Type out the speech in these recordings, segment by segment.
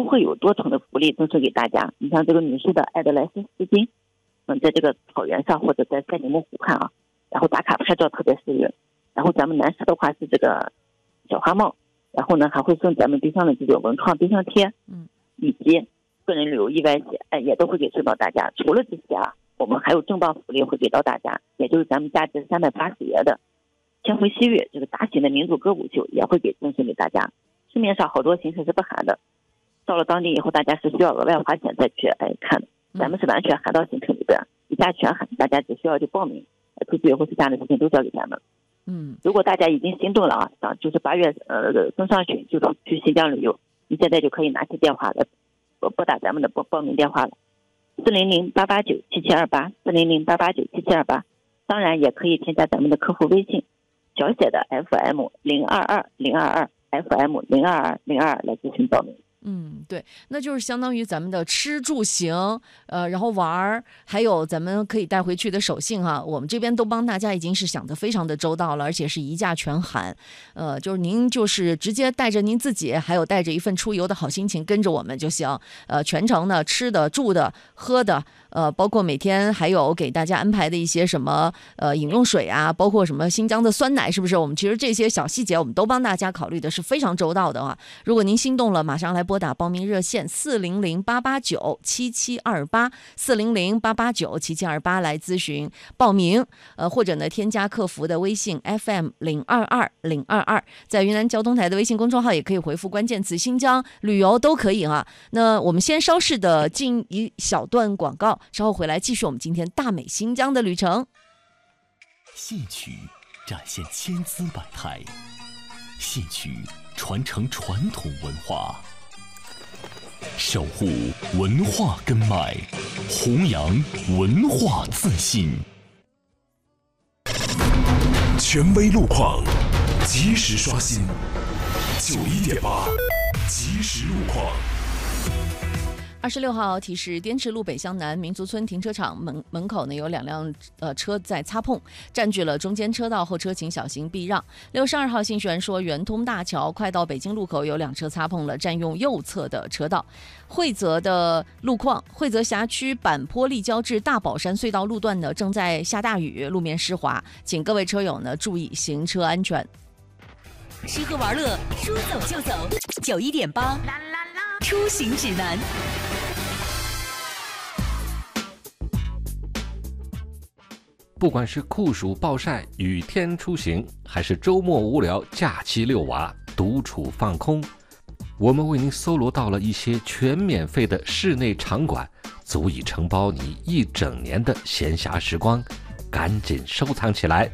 会有多重的福利赠送给大家。你像这个女士的爱的来生丝巾，在这个草原上或者在赛里木湖畔啊，然后打卡拍照特别适应。然后咱们男士的话是这个小花帽，然后呢还会送咱们冰箱的这种文创冰箱贴，以及个人旅游意外险，也都会给送到大家。除了这些啊，我们还有重磅福利会给到大家，也就是咱们价值380元的千回西域这个大型的民族歌舞秀也会给赠送给大家。市面上好多行程是不含的，到了当地以后大家是需要额外花钱再去看的，咱们是完全含到行程里边，一价全含，大家只需要去报名，出去以后其他的事情都交给咱们。如果大家已经心动了啊，就是8月中上旬就去新疆旅游，你现在就可以拿起电话来拨打咱们的报名电话了，400-889-7728 400-889-7728。当然也可以添加咱们的客服微信，小写的 FM022022 FM022022 来咨询报名。 对，那就是相当于咱们的吃住行，然后玩，还有咱们可以带回去的手信哈，我们这边都帮大家已经是想得非常的周到了，而且是一价全含。就是您就是直接带着您自己，还有带着一份出游的好心情跟着我们就行。全程呢吃的、住的、喝的，包括每天还有给大家安排的一些什么饮用水啊，包括什么新疆的酸奶，是不是？我们其实这些小细节我们都帮大家考虑的是非常周到的啊。如果您心动了，马上来拨打报名热线400-889-7728 400-889-7728来咨询报名，或者呢添加客服的微信 FM022022，在云南交通台的微信公众号也可以回复关键词新疆旅游都可以啊。那我们先稍事的进一小段广告，稍后回来继续我们今天大美新疆的旅程。 戏曲展现千姿百态，戏曲传承传统文化，守护文化根脉，弘扬文化自信。 权威路况，及时刷新。91.8，及时路况。 26号提示：滇池路北乡南民族村停车场门口呢有2辆车在擦碰，占据了中间车道，后车请小心避让。62号信息员说，圆通大桥快到北京路口有2车擦碰了，占用右侧的车道。惠泽的路况，惠泽辖区板坡立交至大宝山隧道路段呢正在下大雨，路面湿滑，请各位车友呢注意行车安全。 吃喝玩乐，说走就走。91.8，出行指南。 不管是酷暑暴晒、雨天出行，还是周末无聊、假期遛娃、独处放空，我们为您搜罗到了一些全免费的室内场馆，足以承包你一整年的闲暇时光，赶紧收藏起来。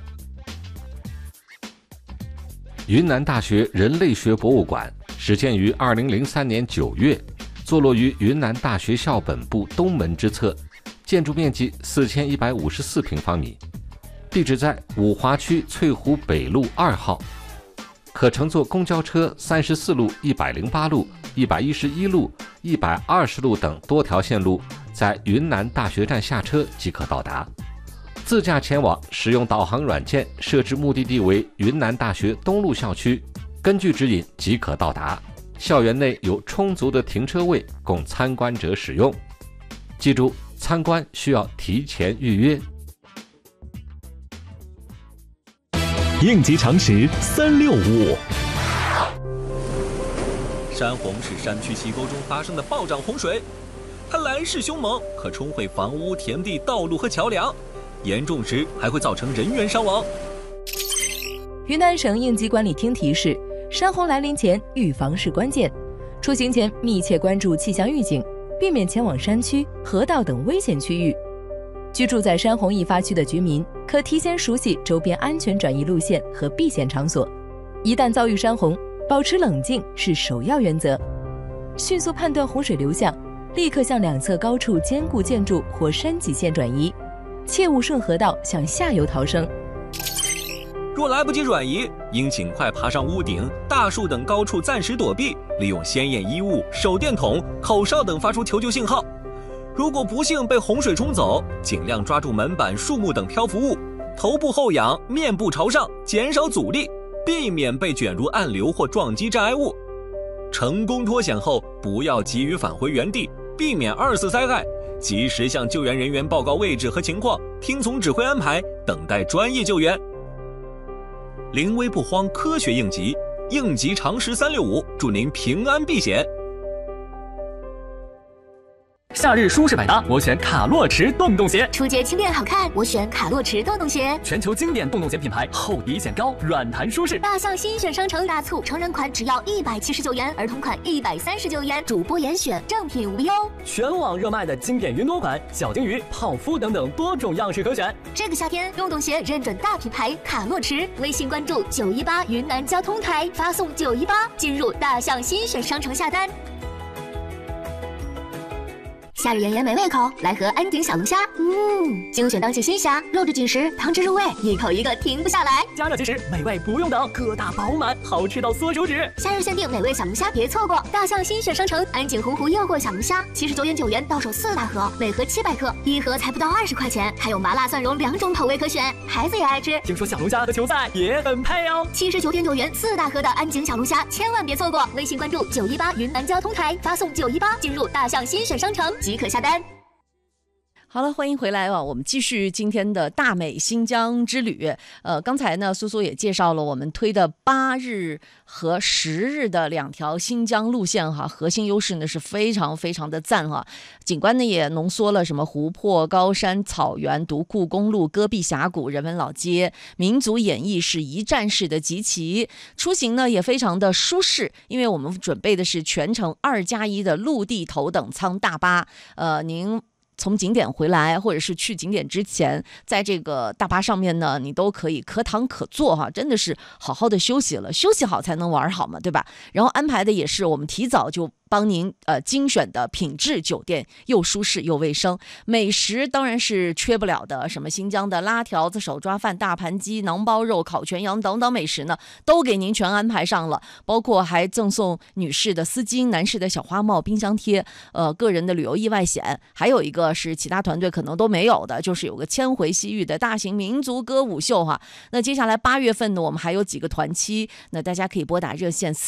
云南大学人类学博物馆始建于2003年9月，坐落于云南大学校本部东门之侧，建筑面积4154平方米，地址在五华区翠湖北路2号，可乘坐公交车34路、108路、111路、120路等多条线路，在云南大学站下车即可到达。自驾前往，使用导航软件设置目的地为云南大学东路校区，根据指引即可到达。校园内有充足的停车位供参观者使用。记住，参观需要提前预约。 应急常识365。 山洪是山区溪沟中发生的暴涨洪水，它来势凶猛，可冲毁房屋、田地、道路和桥梁，严重时还会造成人员伤亡。 云南省应急管理厅提示：山洪来临前，预防是关键。出行前密切关注气象预警，避免前往山区、河道等危险区域。居住在山洪易发区的居民，可提前熟悉周边安全转移路线和避险场所。一旦遭遇山洪，保持冷静是首要原则。迅速判断洪水流向，立刻向两侧高处坚固建筑或山脊线转移，切勿顺河道向下游逃生。 若来不及转移，应尽快爬上屋顶、大树等高处暂时躲避，利用鲜艳衣物、手电筒、口哨等发出求救信号。如果不幸被洪水冲走，尽量抓住门板、树木等漂浮物，头部后仰，面部朝上，减少阻力，避免被卷入暗流或撞击障碍物。 成功脱险后不要急于返回原地，避免2次灾害，及时向救援人员报告位置和情况，听从指挥安排，等待专业救援。临危不慌，科学应急，应急常识365，祝您平安避险。 夏日舒适百搭，我选卡洛驰洞洞鞋； 出街轻便好看，我选卡洛驰洞洞鞋。 全球经典洞洞鞋品牌，厚底显高，软弹舒适。 大象新选商城大促，成人款只要179元，儿童款139元，主播严选，正品无忧。 全网热卖的经典云朵款、小金鱼、泡芙等等多种样式可选。 这个夏天，洞洞鞋认准大品牌卡洛驰，微信关注918云南交通台，发送918进入大象新选商城下单。夏日炎炎没胃口，来盒安井小龙虾。精选当季新虾，肉质紧实，汤汁入味，一口一个停不下来。 加热即食，美味不用等，个大饱满，好吃到缩手指。 夏日限定美味小龙虾，别错过！大象新选商城安井洪湖诱惑小龙虾，79.9元到手4大盒，每盒700克，一盒才不到20块钱，还有麻辣蒜蓉2种口味可选，孩子也爱吃。 听说小龙虾和球赛也很配哦。 79.9元4大盒的安井小龙虾，千万别错过！微信关注918云南交通台，发送918进入大象新选商城即可下单。 好了，欢迎回来我们继续今天的大美新疆之旅。刚才呢，苏苏也介绍了我们推的8日和10日的2条新疆路线哈，核心优势呢是非常非常的赞哈。景观呢也浓缩了什么湖泊、高山、草原、独库公路、戈壁峡谷、人文老街、民族演艺是一站式的集齐。出行呢也非常的舒适，因为我们准备的是全程2+1的陆地头等舱大巴。您从景点回来，或者是去景点之前，在这个大巴上面呢，你都可以可躺可坐哈，真的是好好的休息了，休息好才能玩好嘛，对吧？然后安排的也是我们提早就帮您精选的品质酒店，又舒适又卫生。美食当然是缺不了的，什么新疆的拉条子、手抓饭、大盘鸡、馕包肉、烤全羊等等美食呢，都给您全安排上了，包括还赠送女士的丝巾、男士的小花帽、冰箱贴，个人的旅游意外险，还有一个是其他团队可能都没有的，就是有个千回西域的大型民族歌舞秀哈。那接下来8月份呢，我们还有几个团期，那大家可以拨打热线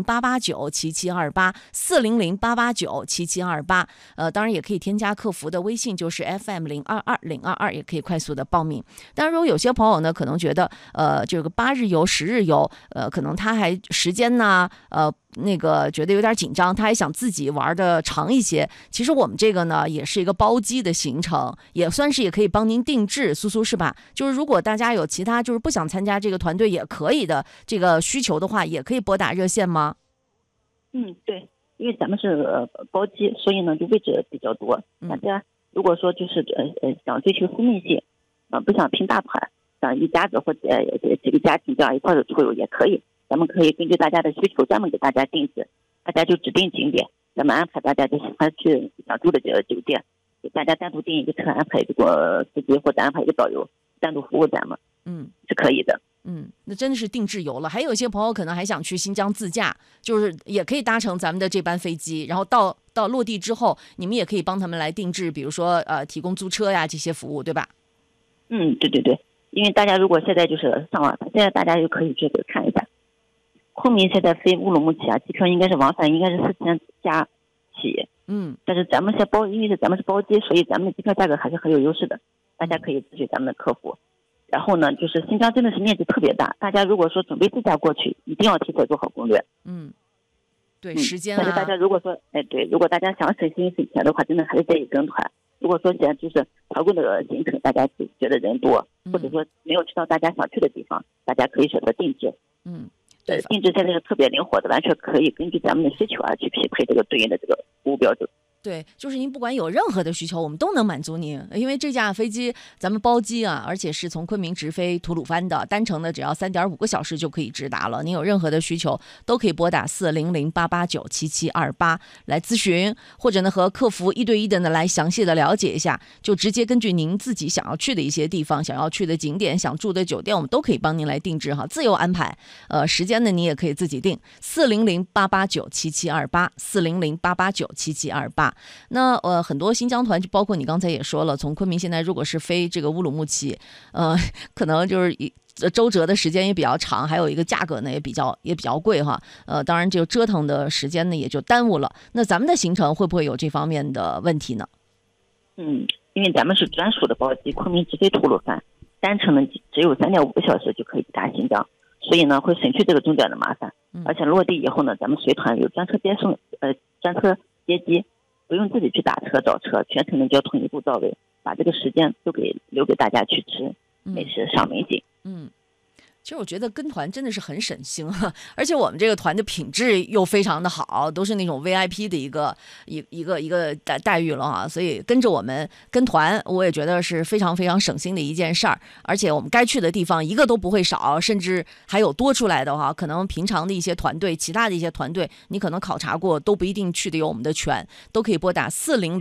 400-889-7728。400-889-7728，当然也可以添加客服的微信，就是 FM022022，也可以快速的报名。当然，如果有些朋友呢，可能觉得这个8日游、10日游，可能他还时间呢，那个觉得有点紧张，他还想自己玩的长一些。其实我们这个呢，也是一个包机的行程，也算是也可以帮您定制，苏苏是吧？就是如果大家有其他就是不想参加这个团队也可以的这个需求的话，也可以拨打热线吗？ 对。因为咱们是包机，所以呢就位置比较多。大家如果说就是想追求私密性，不想拼大团，想一家子或者几个家庭这样一块的出游也可以。咱们可以根据大家的需求专门给大家定制，大家就指定景点，咱们安排大家就喜欢去想住的这个酒店，给大家单独订一个车，安排一个司机或者安排一个导游单独服务咱们，是可以的。 那真的是定制游了。还有一些朋友可能还想去新疆自驾，就是也可以搭乘咱们的这班飞机，然后到落地之后，你们也可以帮他们来定制，比如说提供租车呀这些服务，对吧？ 对，因为大家如果现在就是上网，现在大家就可以去看一下，昆明现在飞乌鲁木齐机票应该是往返应该是4000加起，但是咱们因为咱们是包机，所以咱们的机票价格还是很有优势的，大家可以咨询咱们的客服。然后呢，就是新疆真的是面积特别大，大家如果说准备自驾过去，一定要提前做好攻略。 对，时间但是大家如果说，如果大家想省心省钱的话，真的还是建议跟团。如果说现在就是团购的行程，大家觉得人多，或者说没有去到大家想去的地方，大家可以选择定制。定制现在是特别灵活的，完全可以根据咱们的需求去匹配这个对应的这个服务标准。 对，就是您不管有任何的需求，我们都能满足您。因为这架飞机咱们包机啊，而且是从昆明直飞吐鲁番的，单程呢只要3.5个小时就可以直达了。您有任何的需求，都可以拨打400-889-7728来咨询，或者呢和客服1对1的呢来详细的了解一下，就直接根据您自己想要去的一些地方、想要去的景点、想住的酒店，我们都可以帮您来定制哈，自由安排。时间呢你也可以自己定，400-889-7728，400-889-7728。 大。那很多新疆团，就包括你刚才也说了，从昆明现在如果是飞这个乌鲁木齐，可能就是周折的时间也比较长，还有一个价格呢也比较贵哈。当然就折腾的时间呢也就耽误了。那咱们的行程会不会有这方面的问题呢？ 因为咱们是专属的包机，昆明直飞吐鲁番，单程呢只有3.5个小时就可以抵达新疆，所以呢会省去这个中转的麻烦。而且落地以后呢，咱们随团有专车接机，不用自己去打车找车，全程的交通一步到位，把这个时间都留给大家去吃美食赏美景。 其实我觉得跟团真的是很省心啊，而且我们这个团的品质又非常的好，都是那种 VIP 的一个待遇了啊，所以跟着我们跟团，我也觉得是非常非常省心的一件事儿。而且我们该去的地方一个都不会少，甚至还有多出来的话，可能平常的一些团队，其他的一些团队，你可能考察过都不一定去的有我们的全，都可以拨打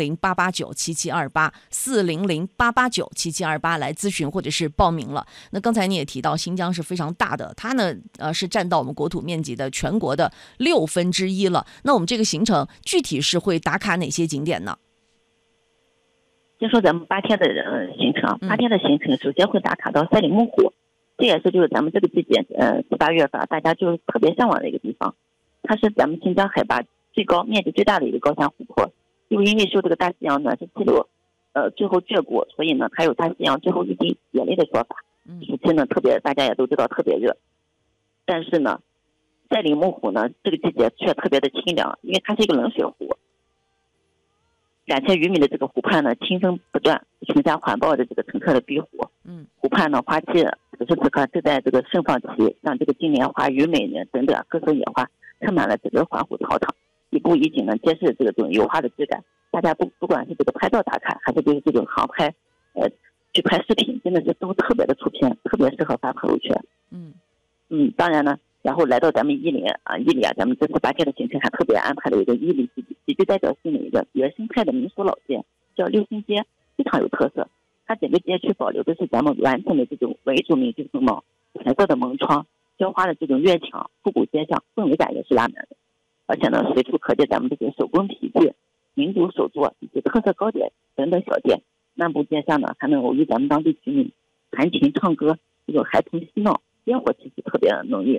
400-889-7728来咨询或者是报名了。那刚才你也提到新疆是非常大的，它呢是占到我们国土面积的全国的1/6了。那我们这个行程具体是会打卡哪些景点呢？ 先说咱们8天的行程，8天的行程首先会打卡到赛里木湖，这也是就是咱们这个季节7、8月份大家就是特别向往的一个地方。它是咱们新疆海拔最高、面积最大的一个高山湖泊，又因为受这个大西洋暖湿气流最后眷顾，所以呢它有大西洋最后一滴眼泪的说法。暑期呢特别大家也都知道特别热，但是呢赛里木湖呢这个季节却特别的清凉，因为它是一个冷水湖，2000余米的这个湖畔呢清风不断，群山环抱着这个澄澈的碧湖。湖畔呢花期此时此刻正在这个盛放期，像这个金莲花、虞美人等等各色野花撑满了整个环湖草场，一步一景呢揭示这种油画的质感。大家不管是这个拍照打卡，还是就是这种航拍去拍视频，真的是都特别的出片，特别适合发朋友圈。当然呢，然后来到咱们伊犁咱们这次8天的行程还特别安排了一个伊犁极具代表性的一个原生态的民俗老街，叫六星街，非常有特色。它整个街区保留的是咱们完整的这种维族民族风貌，彩色的门窗，雕花的这种院墙，复古街巷，氛围感也是拉满的。而且呢，随处可见咱们这些手工皮具、民族手作以及特色糕点等等小店。漫步街巷呢，还能偶遇咱们当地居民弹琴唱歌，这种孩童嬉闹，烟火气息特别浓郁。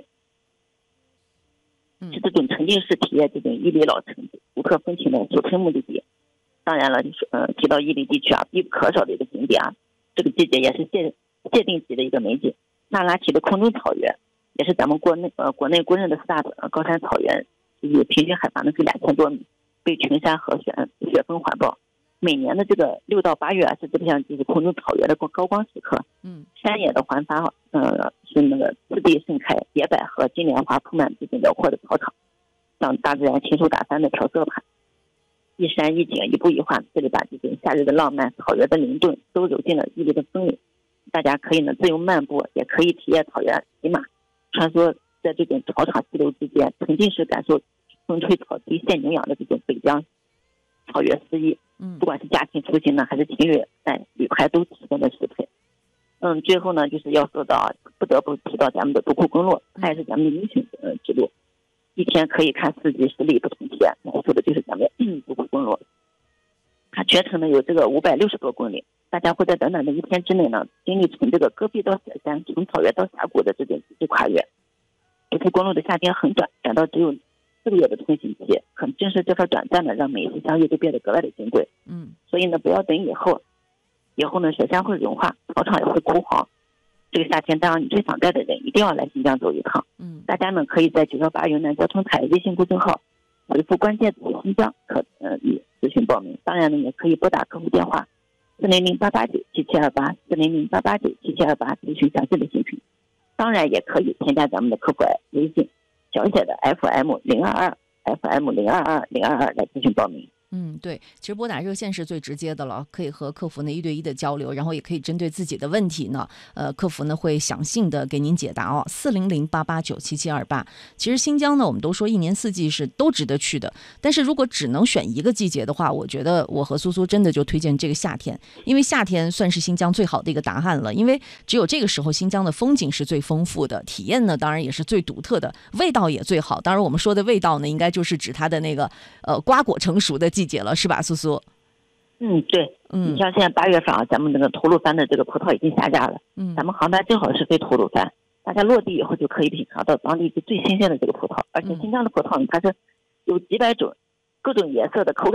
是这种沉浸式体验这种伊犁老城独特风情的首推目的地。当然了，就是提到伊犁地区必不可少的一个景点这个季节也是界定级的一个美景。那拉提的空中草原也是咱们国内公认的4大高山草原，就是平均海拔呢是2000多米，被群山和雪峰环抱。每年的这个6到8月是这样，就是空中草原的高光时刻。山野的环发是那个四地盛开，野百合、金莲花铺满这种辽阔的草场，像大自然亲手打翻的调色盘，一山一景，一步一画，这里把这种夏日的浪漫、草原的灵顿都揉进了伊犁的氛围。大家可以呢自由漫步，也可以体验草原骑马，穿梭在这种草场溪流之间，沉浸式感受风吹草低见牛羊的这种北疆草原诗意。不管是家庭出行呢，还是情侣旅拍都十分的适配。最后呢，就是要说到不得不提到咱们的独库公路，它也是咱们的英雄之路，一天可以看4季10里不同体验。我说的就是咱们独库公路，它全程呢有这个560多公里，大家会在短短的1天之内呢，经历从这个戈壁到雪山，从草原到峡谷的这种极致跨越。独库公路的夏天很短，短到只有4个月的通行期，很正是这份短暂的，让每一次相遇都变得格外的珍贵。所以呢，不要等以后呢，雪山会融化，草场也会枯黄。这个夏天，当然你最想带的人一定要来新疆走一趟。大家呢可以在918云南交通台微信公众号回复关键词新疆咨询报名。当然呢，也可以拨打客户电话400-889-7728 400-889-7728咨询详细的行程。当然也可以添加咱们的客服微信小写的 FM022 FM022 来咨询报名。 对，其实拨打热线是最直接的了，可以和客服呢1对1的交流，然后也可以针对自己的问题呢，客服呢会详细的给您解答哦。400-889-7728。其实新疆呢，我们都说一年4季是都值得去的，但是如果只能选一个季节的话，我觉得我和苏苏真的就推荐这个夏天，因为夏天算是新疆最好的一个答案了，因为只有这个时候新疆的风景是最丰富的，体验呢当然也是最独特的，味道也最好。当然我们说的味道呢，应该就是指它的那个瓜果成熟的季节了，是吧，苏苏？ 对，你像现在8月份啊，咱们这个吐鲁番的这个葡萄已经下架了，咱们航班正好是飞吐鲁番，大家落地以后就可以品尝到当地最新鲜的这个葡萄，而且新疆的葡萄它是有几百种各种颜色的口感